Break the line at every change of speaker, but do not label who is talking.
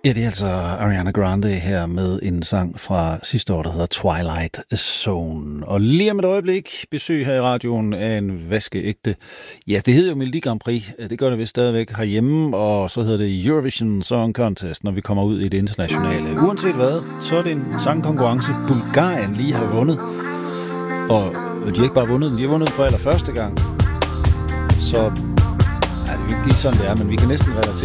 Ja, det er altså Ariana Grande her med en sang fra sidste år, der hedder Twilight Zone. Og lige om et øjeblik besøg her i radioen af en vaskeægte. Ja, det hedder jo Melodi Grand Prix. Det gør det vist stadigvæk herhjemme, og så hedder det Eurovision Song Contest, når vi kommer ud i det internationale. Uanset hvad, så er det en sangkonkurrence, Bulgarien lige har vundet. Og de har ikke bare vundet den, de har vundet den for allerførste gang. Så det er jo ikke lige sådan, det er, men vi kan næsten relatere